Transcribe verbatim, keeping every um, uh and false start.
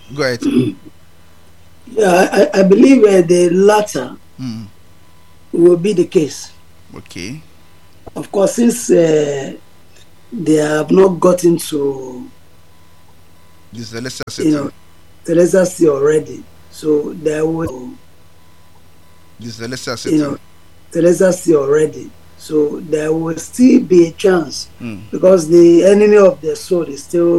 Go ahead. Yeah, I, I believe uh, the latter Mm. will be the case. Okay. Of course, since uh, they have not gotten to, This is the lesser you setting. know, Teresa already, so there will, This is the lesser you setting. know, Teresa already, so there will still be a chance Mm. because the enemy of the soul is still